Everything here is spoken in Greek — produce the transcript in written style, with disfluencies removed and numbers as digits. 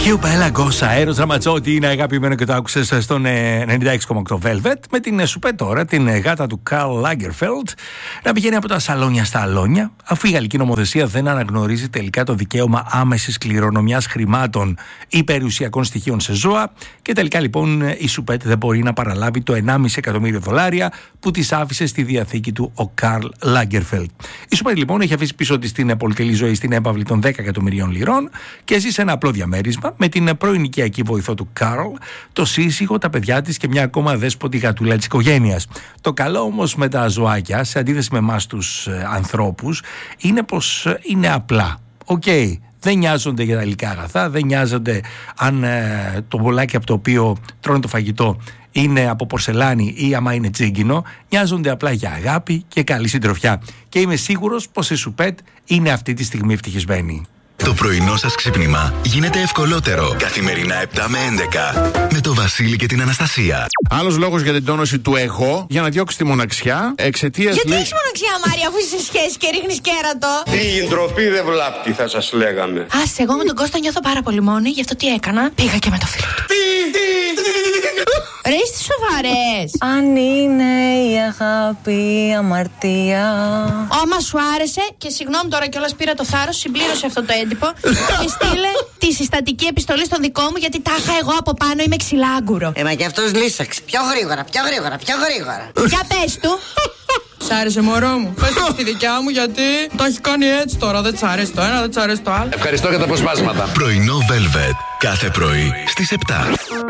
Hugh Pelagos, Αέρος Ραματζότη είναι αγαπημένο και το άκουσες στον 96,8 Velvet. Με την Σουπέ τώρα, την γάτα του Karl Lagerfeld, να πηγαίνει από τα σαλόνια στα αλόνια, αφού η γαλλική νομοθεσία δεν αναγνωρίζει τελικά το δικαίωμα άμεσης κληρονομιάς χρημάτων ή περιουσιακών στοιχείων σε ζώα. Και τελικά λοιπόν η Σουπέτ δεν μπορεί να παραλάβει το $1,5 εκατομμύριο που της άφησε στη διαθήκη του ο Karl Lagerfeld. Η Σουπέτ λοιπόν έχει αφήσει πίσω της την πολυτελή ζωή στην έπαυλη των 10 εκατομμυρίων λιρών και ζει σε ένα απλό διαμέρισμα με την πρώην οικιακή βοηθό του Καρλ, το σύζυγο, τα παιδιά της και μια ακόμα δέσποτη γατούλα της οικογένειας. Το καλό όμως με τα ζωάκια, σε αντίθεση με εμάς τους ανθρώπους, είναι πως είναι απλά. Δεν νοιάζονται για τα υλικά αγαθά, δεν νοιάζονται αν το μπολάκι από το οποίο τρώνε το φαγητό είναι από πορσελάνη ή άμα είναι τσίγκινο. Νοιάζονται απλά για αγάπη και καλή συντροφιά. Και είμαι σίγουρος πως η Σουπέτ είναι αυτή τη στιγμή ευτυχισμένη. Το πρωινό σας ξύπνημα γίνεται ευκολότερο. Καθημερινά 7 με 11. Με το Βασίλη και την Αναστασία. Άλλος λόγος για την τόνωση του εγώ, για να διώξει τη μοναξιά, εξαιτίας. Γιατί έχεις μοναξιά, Μάρια, αφού είσαι σε σχέση και ρίχνεις κέρατο? Τι ντροπή δεν βλάπτει, θα σας λέγαμε. Άσε, εγώ με τον Κώστα νιώθω πάρα πολύ μόνη, γι' αυτό τι έκανα? Πήγα και με το φίλο του. Ρε, είστε σοβαρές? Αν είναι η αγάπη αμαρτία. Άμα σου άρεσε, και συγγνώμη τώρα κιόλας πήρα το θάρρος, συμπλήρωσε αυτό το έντυπο και στείλε τη συστατική επιστολή στον δικό μου, γιατί τα είχα εγώ από πάνω, είμαι ξυλάγκουρο. Μα και αυτός λύσαξε. Πιο γρήγορα. Για πες του. Σ' άρεσε, μωρό μου? Πες το στη δικιά μου, γιατί το έχει κάνει έτσι τώρα. Δεν της αρέσει το ένα, δεν της αρέσει το άλλο. Ευχαριστώ για τα αποσπάσματα. Πρωινό Velvet. Κάθε πρωί στις 7.